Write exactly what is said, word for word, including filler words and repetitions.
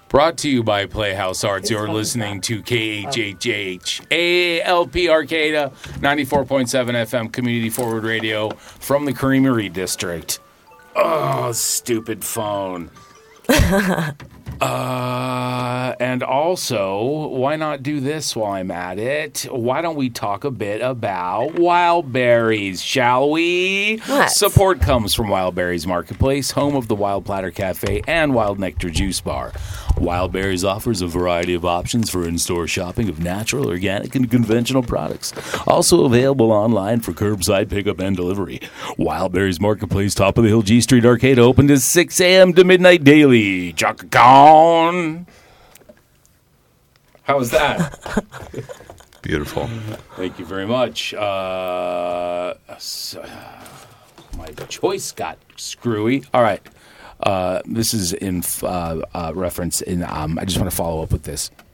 Brought to you by Playhouse Arts. You're listening to K H H H A L P Arcata, ninety-four point seven F M Community Forward Radio from the Creamery District. Oh, stupid phone. uh, and also, why not do this while I'm at it? Why don't we talk a bit about Wild Berries, shall we? What? Support comes from Wild Berries Marketplace, home of the Wild Platter Cafe and Wild Nectar Juice Bar. Wild Berries offers a variety of options for in-store shopping of natural, organic, and conventional products. Also available online for curbside pickup and delivery. Wild Berries Marketplace, top of the hill, G Street Arcade, open at six a.m. to midnight daily. Chaka Khan. How was that? Beautiful. Thank you very much. Uh, so, my choice got screwy. All right. Uh, this is in uh, uh, reference in. Um, I just want to follow up with this.